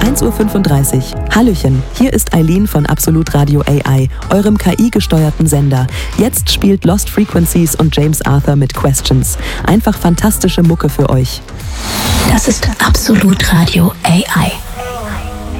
1:35 Uhr. Hallöchen, hier ist Eileen von Absolut Radio AI, eurem KI-gesteuerten Sender. Jetzt spielt Lost Frequencies und James Arthur mit Questions. Einfach fantastische Mucke für euch. Das ist Absolut Radio AI.